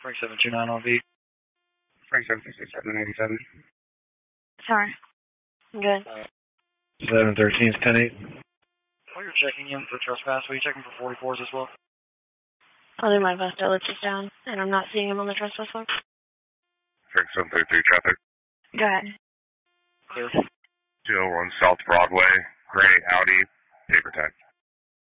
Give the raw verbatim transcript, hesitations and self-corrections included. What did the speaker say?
Frank seven two nine on V. Frank seven six seven eighty-seven. Sorry. I'm good. seven thirteen is ten eight. While you're checking in for trespass, were you checking for forty-fours as well? I'll do my best. I lift this down, and I'm not seeing him on the trespass box. Frank seven thirty-three traffic. Go ahead. Clear. two oh one South Broadway, gray Audi, paper tag.